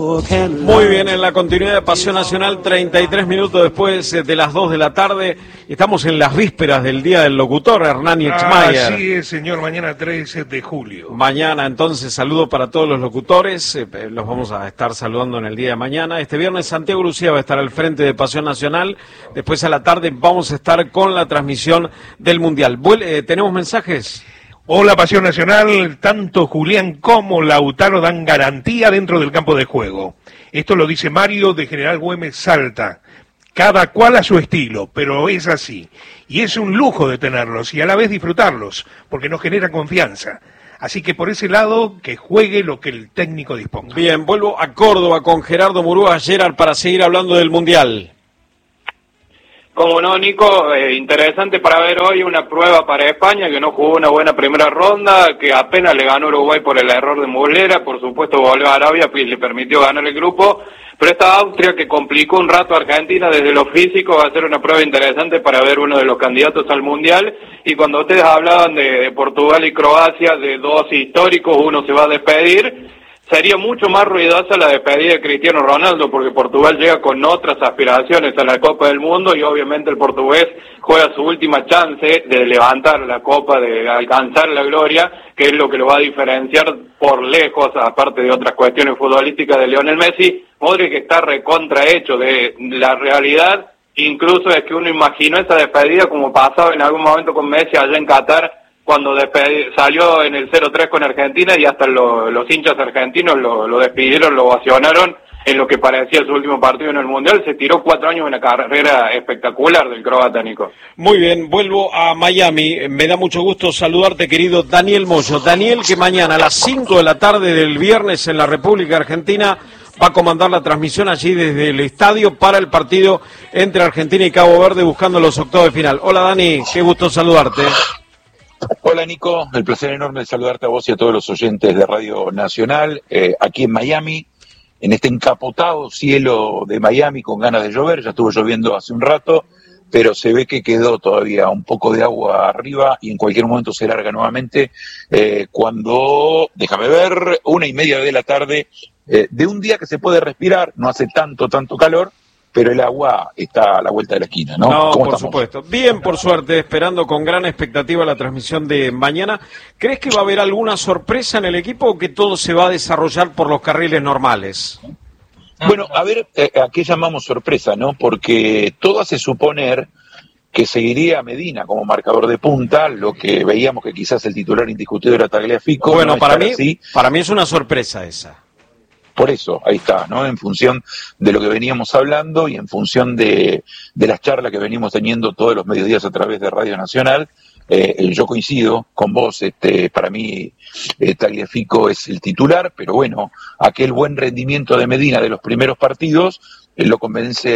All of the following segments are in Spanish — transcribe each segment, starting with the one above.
Muy bien, en la continuidad de Pasión Nacional, 33 minutos después de las 2 de la tarde, estamos en las vísperas del Día del Locutor, Hernán Exmayer. Así es, señor, mañana 13 de julio. Mañana, entonces, saludo para todos los locutores, los vamos a estar saludando en el día de mañana. Este viernes Santiago Lucía va a estar al frente de Pasión Nacional, después a la tarde vamos a estar con la transmisión del Mundial. ¿Tenemos mensajes? Hola, Pasión Nacional, tanto Julián como Lautaro dan garantía dentro del campo de juego. Esto lo dice Mario de General Güemes, Salta. Cada cual a su estilo, pero es así. Y es un lujo de tenerlos y a la vez disfrutarlos, porque nos genera confianza. Así que por ese lado, que juegue lo que el técnico disponga. Bien, vuelvo a Córdoba con Gerardo Murúa Gerard para seguir hablando del Mundial. Como no, Nico, interesante para ver hoy una prueba para España, que no jugó una buena primera ronda, que apenas le ganó Uruguay por el error de Muslera, por supuesto volvió a Arabia y le permitió ganar el grupo, pero esta Austria que complicó un rato a Argentina desde lo físico va a ser una prueba interesante para ver uno de los candidatos al Mundial, y cuando ustedes hablaban de Portugal y Croacia, de dos históricos, uno se va a despedir. Sería mucho más ruidosa la despedida de Cristiano Ronaldo, porque Portugal llega con otras aspiraciones a la Copa del Mundo y obviamente el portugués juega su última chance de levantar la Copa, de alcanzar la gloria, que es lo que lo va a diferenciar por lejos, aparte de otras cuestiones futbolísticas, de Lionel Messi. Modric está recontrahecho de la realidad, incluso es que uno imaginó esa despedida como pasaba en algún momento con Messi allá en Qatar, cuando salió en el 0-3 con Argentina y hasta los hinchas argentinos lo despidieron, lo ovacionaron en lo que parecía su último partido en el Mundial. Se tiró 4 años en una carrera espectacular del croata, Nico. Muy bien, vuelvo a Miami. Me da mucho gusto saludarte, querido Daniel Moyo. Daniel, que mañana a las 5 de la tarde del viernes en la República Argentina va a comandar la transmisión allí desde el estadio para el partido entre Argentina y Cabo Verde buscando los octavos de final. Hola, Dani, qué gusto saludarte. Hola Nico, el placer enorme de saludarte a vos y a todos los oyentes de Radio Nacional, aquí en Miami, en este encapotado cielo de Miami con ganas de llover. Ya estuvo lloviendo hace un rato, pero se ve que quedó todavía un poco de agua arriba y en cualquier momento se larga nuevamente cuando, déjame ver, 1:30 de la tarde, de un día que se puede respirar, no hace tanto calor, pero el agua está a la vuelta de la esquina, ¿no? No, ¿Cómo por estamos? supuesto. Bien, por suerte, esperando con gran expectativa la transmisión de mañana. ¿Crees que va a haber alguna sorpresa en el equipo o que todo se va a desarrollar por los carriles normales? Bueno, a ver, ¿a qué llamamos sorpresa, no? Porque todo hace suponer que seguiría Medina como marcador de punta, lo que veíamos que quizás el titular indiscutido era Tagliafico. Bueno, no para mí es una sorpresa esa. Por eso, ahí está, ¿no? En función de lo que veníamos hablando y en función de las charlas que venimos teniendo todos los mediodías a través de Radio Nacional, yo coincido con vos, para mí Tagliafico es el titular, pero bueno, aquel buen rendimiento de Medina de los primeros partidos lo convence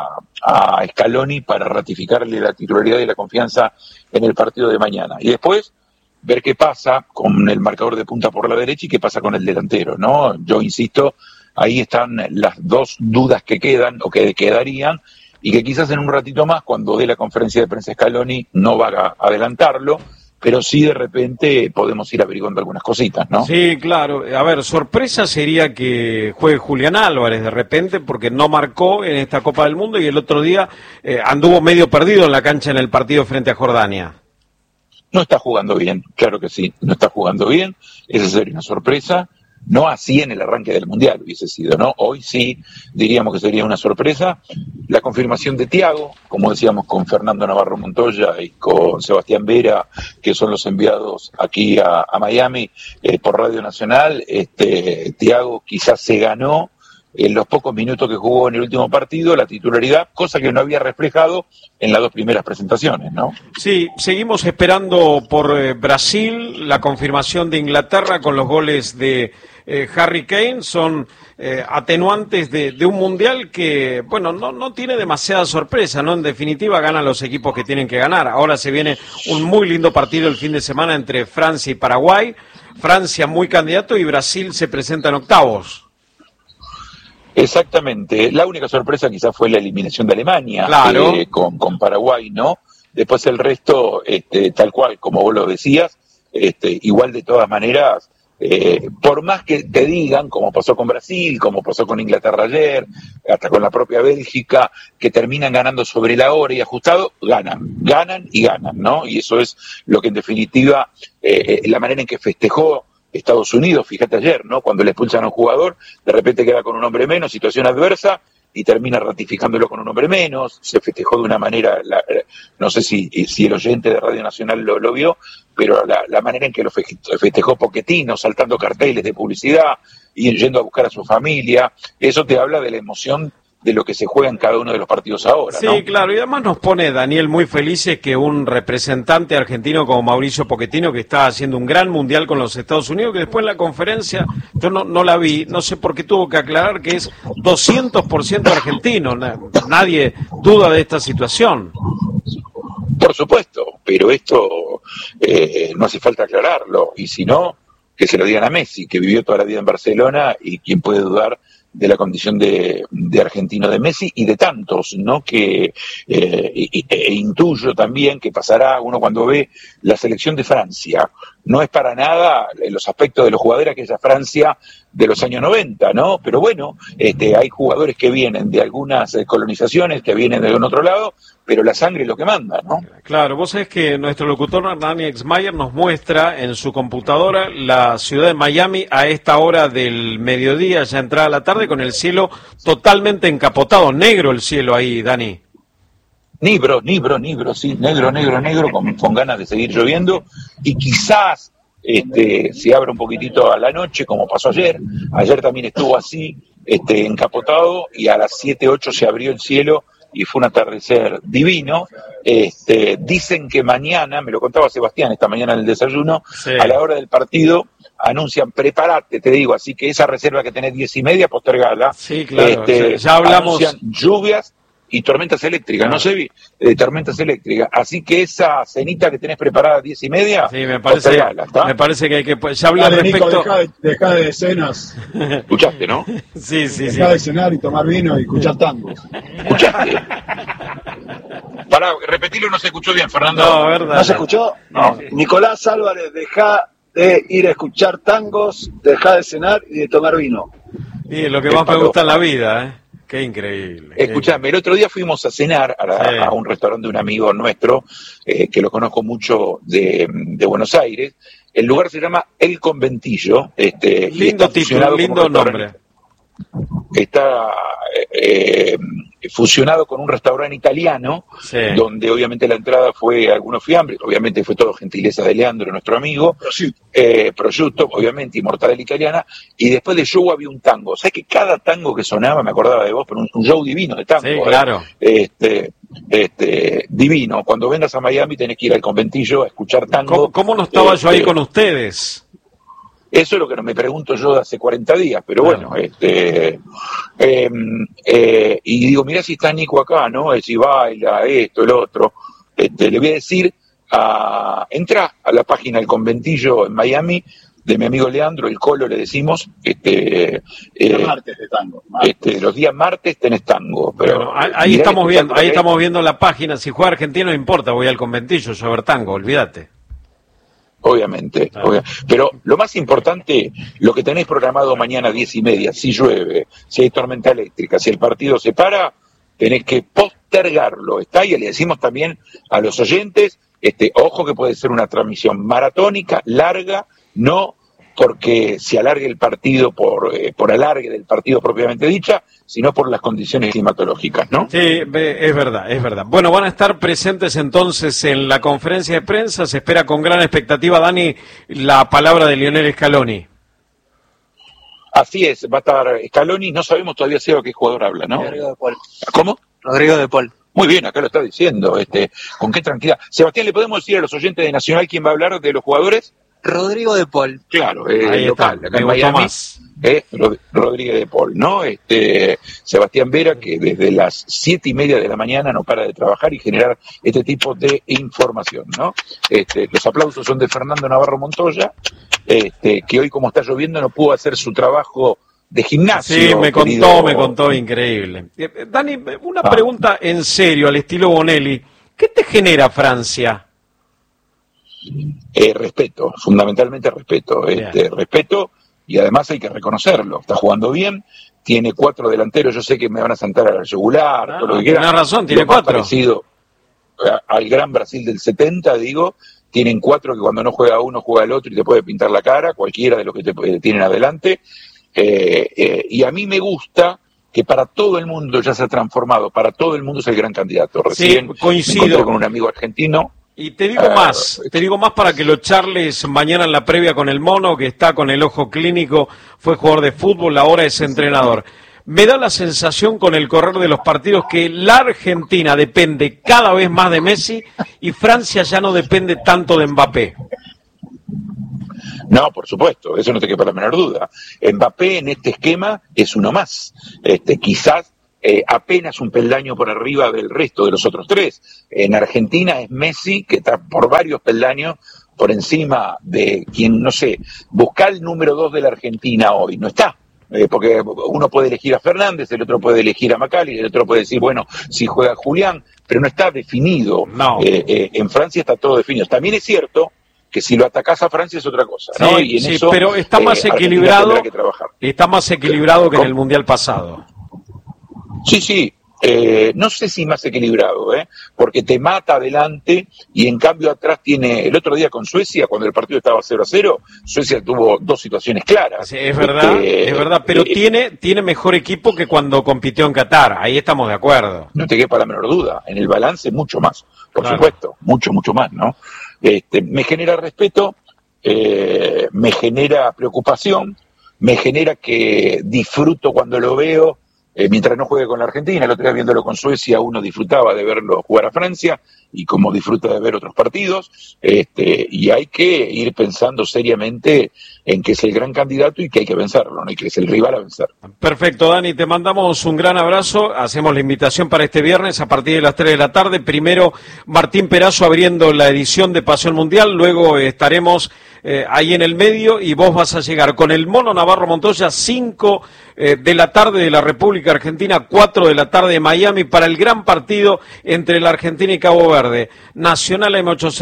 a Scaloni para ratificarle la titularidad y la confianza en el partido de mañana. Y después ver qué pasa con el marcador de punta por la derecha y qué pasa con el delantero, ¿no? Yo insisto, ahí están las dos dudas que quedan o que quedarían y que quizás en un ratito más, cuando dé la conferencia de prensa Scaloni, no va a adelantarlo, pero sí de repente podemos ir averiguando algunas cositas, ¿no? Sí, claro. A ver, sorpresa sería que juegue Julián Álvarez de repente porque no marcó en esta Copa del Mundo y el otro día anduvo medio perdido en la cancha en el partido frente a Jordania. No está jugando bien, claro que sí, no está jugando bien, esa sería una sorpresa, no así en el arranque del Mundial hubiese sido, ¿no? Hoy sí diríamos que sería una sorpresa. La confirmación de Thiago, como decíamos con Fernando Navarro Montoya y con Sebastián Vera, que son los enviados aquí a Miami por Radio Nacional, Thiago quizás se ganó en los pocos minutos que jugó en el último partido la titularidad, cosa que no había reflejado en las dos primeras presentaciones, ¿no? Sí, seguimos esperando por Brasil la confirmación de Inglaterra con los goles de Harry Kane. Son atenuantes de un mundial que, bueno, no tiene demasiada sorpresa, ¿no? En definitiva ganan los equipos que tienen que ganar. Ahora se viene un muy lindo partido el fin de semana entre Francia y Paraguay. Francia muy candidato y Brasil se presenta en octavos. Exactamente, la única sorpresa quizás fue la eliminación de Alemania, claro, con Paraguay, ¿no? Después el resto, tal cual, como vos lo decías, igual de todas maneras, por más que te digan, como pasó con Brasil, como pasó con Inglaterra ayer, hasta con la propia Bélgica, que terminan ganando sobre la hora y ajustado, ganan, ¿no? Y eso es lo que en definitiva, la manera en que festejó Estados Unidos, fíjate ayer, ¿no? Cuando le expulsan a un jugador, de repente queda con un hombre menos, situación adversa, y termina ratificándolo con un hombre menos. Se festejó de una manera, no sé si el oyente de Radio Nacional lo vio, pero la manera en que lo festejó Pochettino, saltando carteles de publicidad y yendo a buscar a su familia, eso te habla de la emoción de lo que se juega en cada uno de los partidos ahora, sí, ¿no? Claro, y además nos pone, Daniel, muy felices que un representante argentino como Mauricio Pochettino, que está haciendo un gran mundial con los Estados Unidos, que después en la conferencia, yo no la vi, no sé por qué tuvo que aclarar que es 200% argentino, nadie duda de esta situación. Por supuesto, pero esto no hace falta aclararlo, y si no, que se lo digan a Messi, que vivió toda la vida en Barcelona, y quién puede dudar de la condición de argentino de Messi y de tantos, ¿no? Que intuyo también que pasará uno cuando ve la selección de Francia. No es para nada en los aspectos de los jugadores aquella Francia de los años 90, ¿no? Pero bueno, hay jugadores que vienen de algunas colonizaciones, que vienen de algún otro lado, pero la sangre es lo que manda, ¿no? Claro, vos sabés que nuestro locutor Hernán Exmayer nos muestra en su computadora la ciudad de Miami a esta hora del mediodía, ya entrada la tarde, con el cielo totalmente encapotado, negro el cielo ahí, Dani. Nibro, sí, negro, con ganas de seguir lloviendo, y quizás se abra un poquitito a la noche, como pasó ayer. Ayer también estuvo así, encapotado, y a las 7, 8 se abrió el cielo, y fue un atardecer divino. Dicen que mañana, me lo contaba Sebastián esta mañana en el desayuno, sí, a la hora del partido anuncian, prepárate, te digo, así que esa reserva que tenés 10:30, postergala. Sí, claro, ya hablamos. Anuncian lluvias y tormentas eléctricas, no sé, tormentas eléctricas, así que esa cenita que tenés preparada a 10:30, sí, me parece que hay que, ya hablar respecto. Dejá de cenas. Escuchaste, ¿no? Sí. Dejá de cenar y tomar vino y escuchar tangos. ¿Escuchaste? Pará, repetirlo, no se escuchó bien, Fernando. No, verdad. ¿No se escuchó? No. Nicolás Álvarez, dejá de ir a escuchar tangos, dejá de cenar y de tomar vino. Y lo que más me gusta en la vida, ¿eh? Qué increíble. Escuchame, el otro día fuimos a cenar a un restaurante de un amigo nuestro, que lo conozco mucho de Buenos Aires. El lugar se llama El Conventillo. Lindo título, lindo nombre. Está fusionado con un restaurante italiano, sí, donde obviamente la entrada fue algunos fiambres, obviamente fue todo gentileza de Leandro, nuestro amigo, prosciutto, obviamente, y mortadela italiana, y después del show había un tango. ¿Sabes que cada tango que sonaba, me acordaba de vos, pero un show divino de tango? Sí, claro. Divino. Cuando vengas a Miami tenés que ir al Conventillo a escuchar tango. ¿Cómo no estaba yo ahí con ustedes? Eso es lo que me pregunto yo de hace 40 días, pero bueno, y digo, mirá si está Nico acá, ¿no? Si baila, esto, el otro. Le voy a decir, entra a la página del Conventillo en Miami, de mi amigo Leandro, el Colo le decimos, martes de tango. Los días martes tenés tango. Pero bueno, ahí estamos viendo la página. Si juega argentino no importa, voy al Conventillo yo a ver tango, olvídate. Obviamente, pero lo más importante, lo que tenés programado mañana 10:30, si llueve, si hay tormenta eléctrica, si el partido se para, tenés que postergarlo, ¿está? Y le decimos también a los oyentes, ojo que puede ser una transmisión maratónica, larga, no porque se alargue el partido por alargue del partido propiamente dicha, sino por las condiciones climatológicas, ¿no? Sí, es verdad. Bueno, van a estar presentes entonces en la conferencia de prensa, se espera con gran expectativa, Dani, la palabra de Lionel Scaloni. Así es, va a estar Scaloni, no sabemos todavía qué jugador habla, ¿no? Rodrigo de Paul. ¿Cómo? Rodrigo de Paul. Muy bien, acá lo está diciendo, con qué tranquilidad. Sebastián, ¿le podemos decir a los oyentes de Nacional quién va a hablar de los jugadores? Rodrigo de Paul. Claro, ahí local, está, acá en Miami. Rodríguez de Paul, ¿no? Sebastián Vera, que desde las 7:30 de la mañana no para de trabajar y generar este tipo de información, ¿no? Los aplausos son de Fernando Navarro Montoya, que hoy, como está lloviendo, no pudo hacer su trabajo de gimnasio. Sí, me contó, increíble. Dani, una pregunta en serio, al estilo Bonelli. ¿Qué te genera Francia? Respeto, fundamentalmente respeto. Respeto, y además hay que reconocerlo. Está jugando bien, tiene 4 delanteros, yo sé que me van a sentar a la yugular, todo lo que quieran. Tiene razón, tiene 4. Parecido al gran Brasil del 70, digo, tienen 4 que cuando no juega uno, juega el otro y te puede pintar la cara, cualquiera de los que tienen adelante. Y a mí me gusta que para todo el mundo ya se ha transformado, para todo el mundo es el gran candidato. Recién coincido. Me encontré con un amigo argentino. Y te digo más para que lo charles mañana en la previa con el Mono, que está con el ojo clínico, fue jugador de fútbol, ahora es entrenador. Me da la sensación con el correr de los partidos que la Argentina depende cada vez más de Messi y Francia ya no depende tanto de Mbappé. No, por supuesto, eso no te quepa la menor duda. Mbappé en este esquema es uno más. Quizás apenas un peldaño por arriba del resto de los otros 3. En Argentina es Messi, que está por varios peldaños por encima de quien, no sé, busca el número 2 de la Argentina hoy, no está. Porque uno puede elegir a Fernández, el otro puede elegir a Macali, el otro puede decir, bueno, si juega Julián, pero no está definido. No. En Francia está todo definido. También es cierto que si lo atacás a Francia es otra cosa, ¿no? Sí, Y en sí, eso, pero está más equilibrado. Que trabajar. Está más equilibrado que en el Mundial pasado. Sí. No sé si más equilibrado, porque te mata adelante y en cambio atrás tiene, el otro día con Suecia, cuando el partido estaba 0-0, Suecia tuvo 2 situaciones claras. Sí, es verdad, pero tiene mejor equipo que cuando compitió en Qatar, ahí estamos de acuerdo. No te quepa la menor duda, en el balance mucho más, por Claro. supuesto, mucho más, ¿no? Me genera respeto, me genera preocupación, me genera que disfruto cuando lo veo, mientras no juegue con la Argentina. El otro día viéndolo con Suecia uno disfrutaba de verlo jugar a Francia y como disfruta de ver otros partidos, y hay que ir pensando seriamente en que es el gran candidato y que hay que vencerlo, ¿no? Y que es el rival a vencer. Perfecto, Dani, te mandamos un gran abrazo, hacemos la invitación para este viernes a partir de las 3 de la tarde, primero Martín Perazo abriendo la edición de Pasión Mundial, luego estaremos ahí en el medio y vos vas a llegar con el Mono Navarro Montoya, 5 de la tarde de la República Argentina, 4 de la tarde de Miami para el gran partido entre la Argentina y Cabo Verde. Nacional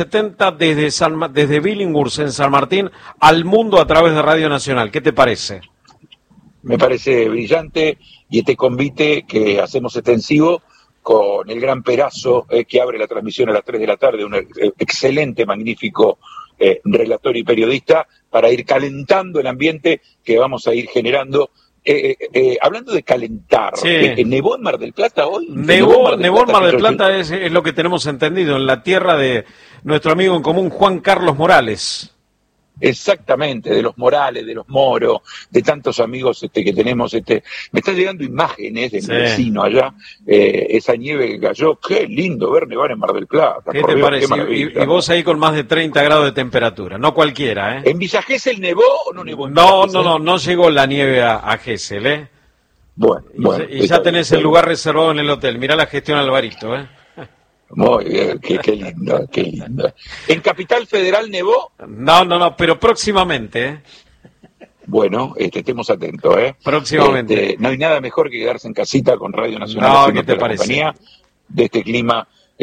M870 desde Billinghurst en San Martín al mundo a través de Radio Nacional. ¿Qué te parece? Me parece brillante y este convite que hacemos extensivo con el gran Perazo que abre la transmisión a las 3 de la tarde, un excelente, magnífico relator y periodista para ir calentando el ambiente que vamos a ir generando. Hablando de calentar, Sí. ¿Nevó en Mar del Plata hoy? Nevó en Mar del Plata es lo que tenemos entendido, en la tierra de nuestro amigo en común Juan Carlos Morales. Exactamente, de los Morales, de los Moro, de tantos amigos que tenemos. Me están llegando imágenes de mi vecino allá, esa nieve que cayó. Qué lindo ver nevar en Mar del Plata. ¿Qué te parece? Y vos ahí con más de 30 grados de temperatura, no cualquiera, ¿eh? ¿En Villa Gesell nevó o no nevó? No llegó la nieve a Gesell, ¿eh? Bueno, y ya tenés el lugar reservado en el hotel. Mirá la gestión Alvarito, ¿eh? Muy bien, qué lindo, qué lindo. ¿En Capital Federal nevó? No, pero próximamente, ¿eh? Bueno, estemos atentos, ¿eh? Próximamente. No hay nada mejor que quedarse en casita con Radio Nacional. No, ¿qué te parece? Compañía de este clima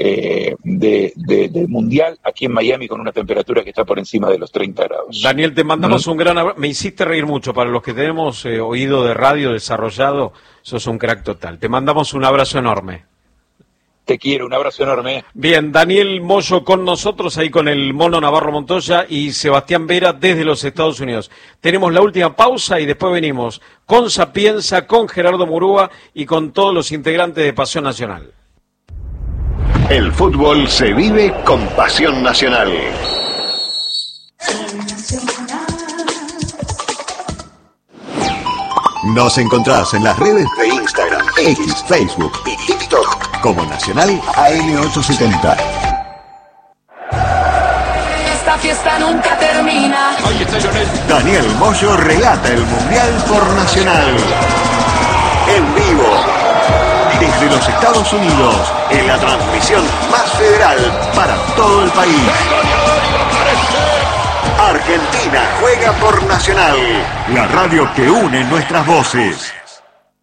del Mundial, aquí en Miami, con una temperatura que está por encima de los 30 grados. Daniel, te mandamos un gran abrazo. Me hiciste reír mucho. Para los que tenemos oído de radio desarrollado, sos un crack total. Te mandamos un abrazo enorme. Te quiero, un abrazo enorme. Bien, Daniel Moyo con nosotros, ahí con el Mono Navarro Montoya y Sebastián Vera desde los Estados Unidos. Tenemos la última pausa y después venimos con Sapienza, con Gerardo Murúa y con todos los integrantes de Pasión Nacional. El fútbol se vive con Pasión Nacional. Nos encontrás en las redes de Instagram, X, Facebook y TikTok como Nacional AM870. Esta fiesta nunca termina. Daniel Moyo relata el Mundial por Nacional. En vivo. Desde los Estados Unidos, en la transmisión más federal para todo el país. Argentina juega por Nacional, la radio que une nuestras voces.